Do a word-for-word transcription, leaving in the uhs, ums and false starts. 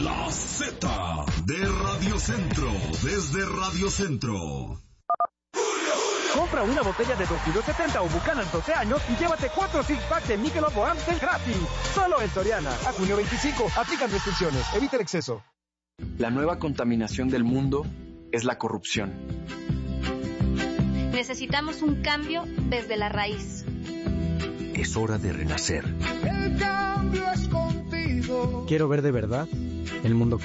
La Z de Radio Centro, desde Radio Centro. Compra una botella de dos kilos setenta o Buchanan doce años y llévate cuatro six packs de Michelob o Amstel gratis. Solo en Soriana. A junio veinticinco. Aplican restricciones. Evita el exceso. La nueva contaminación del mundo es la corrupción. Necesitamos un cambio desde la raíz. Es hora de renacer. El cambio es contigo. Quiero ver de verdad el mundo cambiar.